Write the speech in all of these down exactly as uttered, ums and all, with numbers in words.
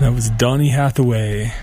That was Donny Hathaway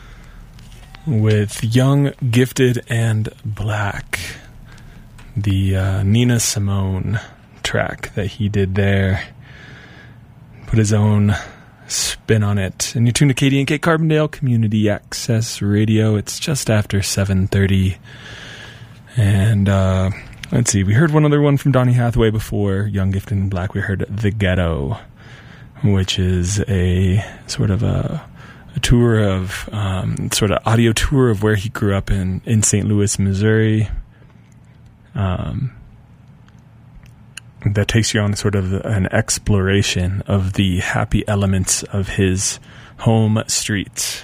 with Young, Gifted, and Black, the uh, Nina Simone track that he did there. Put his own spin on it. And you're tuned to K D N K Carbondale Community Access Radio. It's just after seven thirty. And uh, let's see, we heard one other one from Donny Hathaway before, Young, Gifted, and Black. We heard The Ghetto, which is a sort of a, a tour of, um, sort of audio tour of where he grew up in, in Saint Louis, Missouri. Um, that takes you on sort of an exploration of the happy elements of his home streets.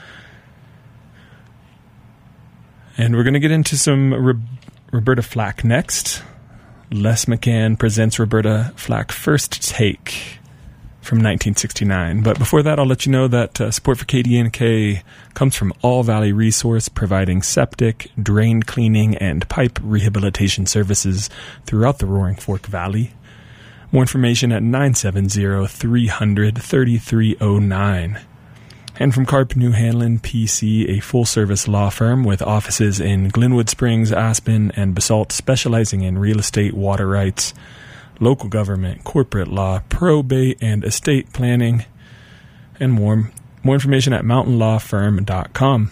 And we're going to get into some Re- Roberta Flack next. Les McCann presents Roberta Flack First Take from nineteen sixty-nine. But before that, I'll let you know that uh, support for K D N K comes from All Valley Resource, providing septic, drain cleaning, and pipe rehabilitation services throughout the Roaring Fork Valley. More information at nine seven zero, three hundred, thirty-three oh nine. And from Carp New Hanlon P C, a full-service law firm with offices in Glenwood Springs, Aspen, and Basalt, specializing in real estate, water rights, local government, corporate law, probate, and estate planning, and more. More information at mountain law firm dot com.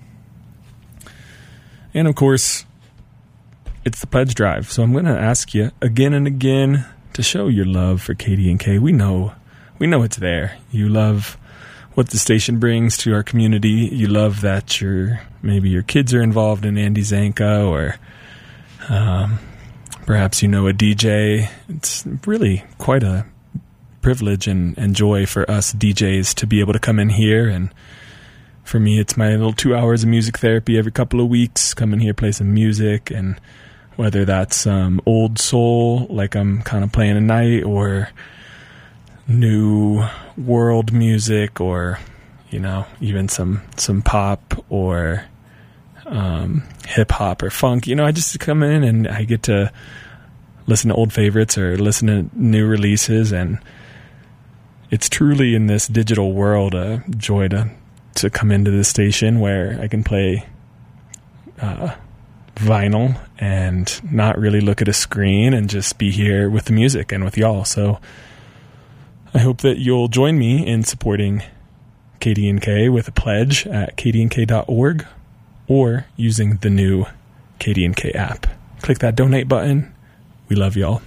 And of course, it's the pledge drive. So I'm going to ask you again and again to show your love for K D N K. We know, we know it's there. You love what the station brings to our community. You love that your maybe your kids are involved in Andy Zanka, or um, perhaps you know a D J. It's really quite a privilege and, and joy for us D Js to be able to come in here. And for me, it's my little two hours of music therapy every couple of weeks. Come in here, play some music, and whether that's um, old soul, like I'm kind of playing tonight, or new world music, or you know, even some some pop or um, hip hop or funk. You know, I just come in and I get to listen to old favorites or listen to new releases, and it's truly in this digital world a joy to to come into this station where I can play uh, vinyl and not really look at a screen and just be here with the music and with y'all. So I hope that you'll join me in supporting K D N K with a pledge at k d n k dot org or using the new K D N K app. Click that donate button. We love y'all.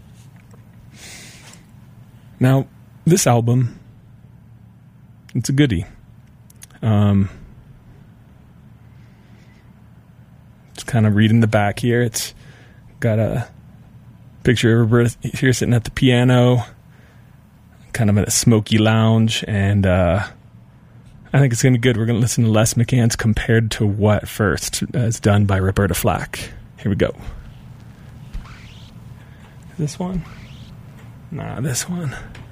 Now, this album, it's a goodie. Um, just kind of reading the back here. It's got a picture of Roberta here sitting at the piano, kind of at a smoky lounge, and uh, I think it's going to be good. We're going to listen to Les McCann's Compared to What first, as done by Roberta Flack. Here we go. This one? Nah, this one.